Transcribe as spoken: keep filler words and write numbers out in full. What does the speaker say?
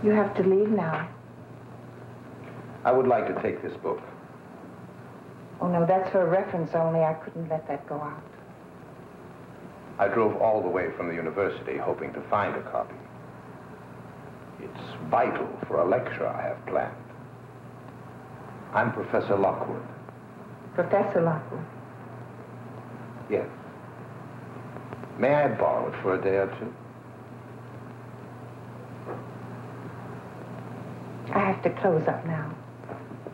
You have to leave now. I would like to take this book. Oh, no, that's for reference only. I couldn't let that go out. I drove all the way from the university hoping to find a copy. It's vital for a lecture I have planned. I'm Professor Lockwood. Professor Lockwood? Yes. May I borrow it for a day or two? I have to close up now.